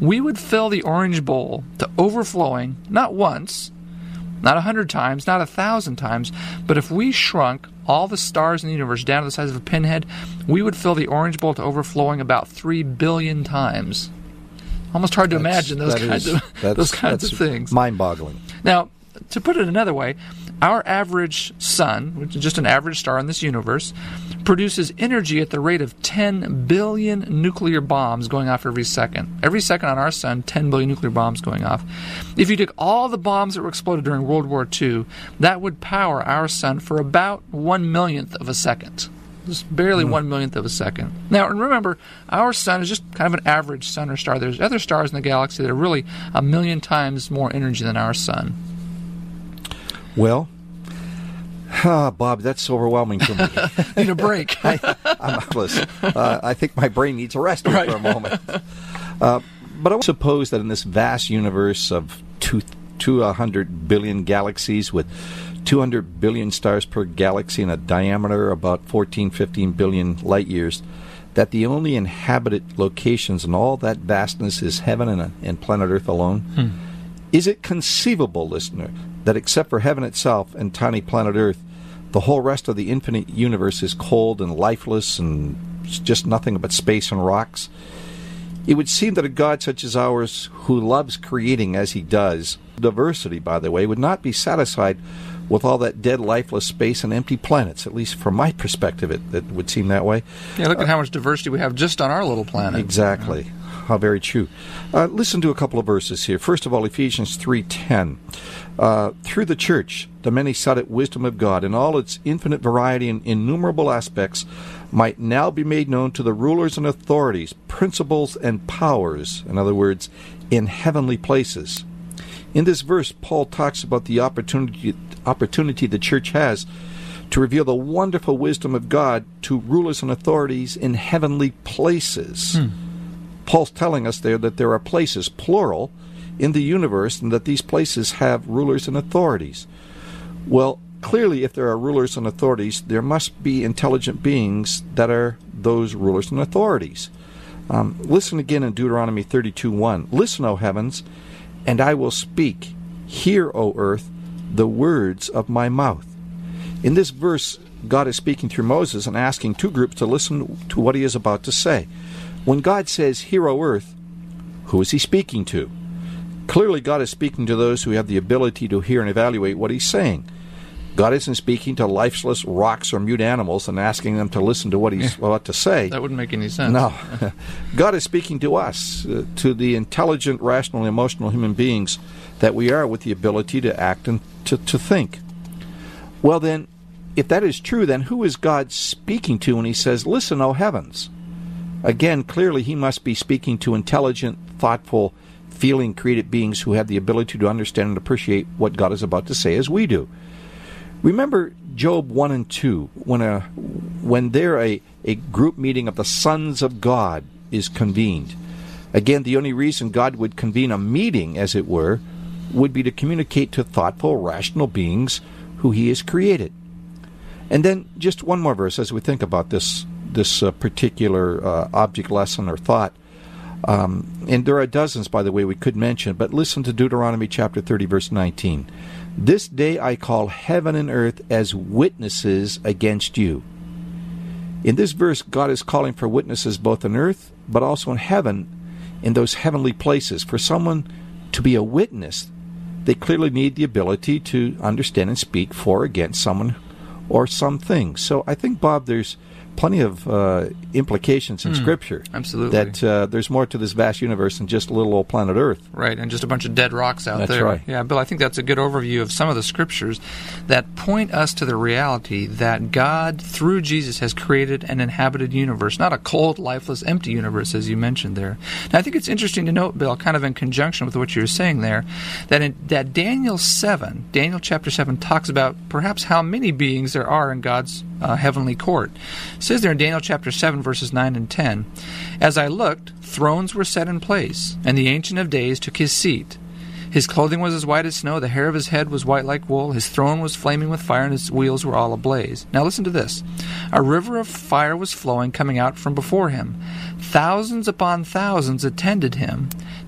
we would fill the orange bowl to overflowing, not once, not 100 times, not 1,000 times, but if we shrunk all the stars in the universe down to the size of a pinhead, we would fill the orange bowl to overflowing about 3 billion times. Almost hard to imagine those kinds of things. Mind-boggling. Now, to put it another way, our average sun, which is just an average star in this universe, produces energy at the rate of 10 billion nuclear bombs going off every second. Every second on our sun, 10 billion nuclear bombs going off. If you took all the bombs that were exploded during World War II, that would power our sun for about 1/millionth of a second. Just barely 1/millionth of a second. Now, and remember, our sun is just kind of an average sun or star. There's other stars in the galaxy that are really 1,000,000 times more energy than our sun. Well, Bob, that's overwhelming for me. Need a break. I think my brain needs a rest here for a moment. But I suppose that in this vast universe of 200 billion galaxies with 200 billion stars per galaxy and a diameter about 14, 15 billion light years, that the only inhabited locations in all that vastness is heaven and planet Earth alone? Is it conceivable, listener, that except for heaven itself and tiny planet Earth, the whole rest of the infinite universe is cold and lifeless and just nothing but space and rocks? It would seem that a God such as ours, who loves creating as he does, diversity, by the way, would not be satisfied with all that dead, lifeless space and empty planets. At least from my perspective, it would seem that way. Yeah, look at how much diversity we have just on our little planet. Exactly. How very true. Listen to a couple of verses here. First of all, Ephesians 3:10. Through the church, the many-sided wisdom of God in all its infinite variety and innumerable aspects might now be made known to the rulers and authorities, principles and powers, in other words, in heavenly places. In this verse, Paul talks about the opportunity the church has to reveal the wonderful wisdom of God to rulers and authorities in heavenly places. Paul's telling us there that there are places, plural, in the universe, and that these places have rulers and authorities. Well, clearly, if there are rulers and authorities, there must be intelligent beings that are those rulers and authorities. Listen again in Deuteronomy 32:1. Listen, O heavens, and I will speak. Hear, O earth, the words of my mouth. In this verse, God is speaking through Moses and asking two groups to listen to what he is about to say. When God says, Hear, O earth, who is he speaking to? Clearly, God is speaking to those who have the ability to hear and evaluate what he's saying. God isn't speaking to lifeless rocks or mute animals and asking them to listen to what he's about to say. That wouldn't make any sense. No. God is speaking to us, to the intelligent, rational, and emotional human beings that we are with the ability to act and to think. Well, then, if that is true, then who is God speaking to when he says, Listen, O heavens? Again, clearly he must be speaking to intelligent, thoughtful, feeling, created beings who have the ability to understand and appreciate what God is about to say as we do. Remember Job 1 and 2, when there a group meeting of the sons of God is convened. Again, the only reason God would convene a meeting, as it were, would be to communicate to thoughtful, rational beings who he has created. And then just one more verse as we think about this particular object lesson or thought. And there are dozens, by the way, we could mention, but listen to Deuteronomy chapter 30, verse 19. This day I call heaven and earth as witnesses against you. In this verse, God is calling for witnesses both on earth, but also in heaven, in those heavenly places. For someone to be a witness, they clearly need the ability to understand and speak for or against someone or something. So I think, Bob, there's plenty of implications in Scripture. Absolutely. That there's more to this vast universe than just a little old planet Earth. Right, and just a bunch of dead rocks out there. That's right. Yeah, Bill, I think that's a good overview of some of the Scriptures that point us to the reality that God, through Jesus, has created an inhabited universe, not a cold, lifeless, empty universe, as you mentioned there. Now, I think it's interesting to note, Bill, kind of in conjunction with what you were saying there, that Daniel chapter 7, talks about perhaps how many beings there are in God's heavenly court. It says there in Daniel chapter 7, verses 9 and 10, As I looked, thrones were set in place, and the Ancient of Days took his seat. His clothing was as white as snow, the hair of his head was white like wool, his throne was flaming with fire, and his wheels were all ablaze. Now listen to this. A river of fire was flowing, coming out from before him. Thousands upon thousands attended him,